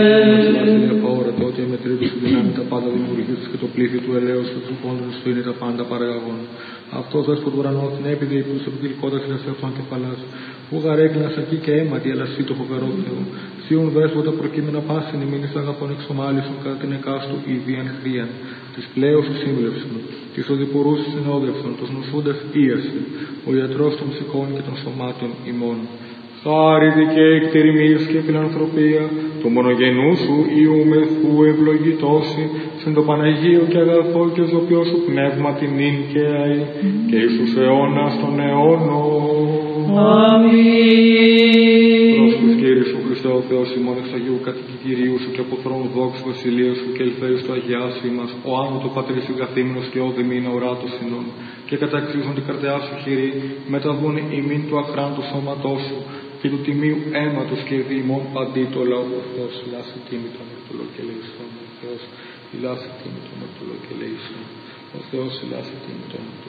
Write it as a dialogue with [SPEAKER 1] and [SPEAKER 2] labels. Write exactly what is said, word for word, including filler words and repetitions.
[SPEAKER 1] Αόρατο ότι με τρίτο σου δυνάμει τα πάντα δημιουργεί του και το πλήθη του ελέου και του πόντου του είναι τα πάντα παραγαγών. Αυτό δέσπο του ουρανού την έπειδε υπό του επικοινικότητα τη αυτών και παλά. Που γαρέκλα αρκεί και αίματι, αλλά σύ το φοβερό Θεό. Σίουν δέσποτα προκείμενα πάση νημίνη αγαπών εξομάλισον κατά την εκάστου ίδιαν χρίαν. Τη πλέον σου σύμβλεψον, τη οδηπορού συνόδευσον, του νοσούντα ίαση, ο ιατρό των ψυχών και των σωμάτων ημών. Χάριδη και εκτερημίας και φιλανθρωπία, το μονογενού σου Ιούμεθου ευλογητώσει, συν το Παναγίο και αγαθό και ζωπιό σου πνεύμα την νυν και αη, και εις τους αιώνας των αιώνων.
[SPEAKER 2] Αμήν.
[SPEAKER 1] Πρόσφυγες Κύριε σου Χριστέ ο Θεός ημών εξ Αγίου κατοικητηρίου σου και από θρόνου δόξου βασιλείας σου και ελθέης του αγιάσου ημάς, ο άμμο το πατρίς σου καθήμενος και όδη μήνα οράτος συνών, και καταξίζουν την καρδιά σου χειρή, μεταβούν ημίν του αχράντου σώματός σου, και του τιμίου αίματος και διημών παντί το λαό. Ο Θεός λάσει τίμη το αμαρτωλό και ελεησόν. Ο Θεός λάσει τίμη το αμαρτωλό και ελεησόν. Ο Θεός λάσει τίμη το αμαρτωλό.